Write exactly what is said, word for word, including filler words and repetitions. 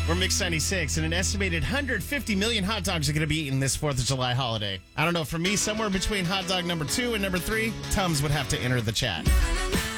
We're Mix ninety-six, and an estimated one hundred fifty million hot dogs are going to be eaten this fourth of July holiday. I don't know, for me, somewhere between hot dog number two and number three, Tums would have to enter the chat.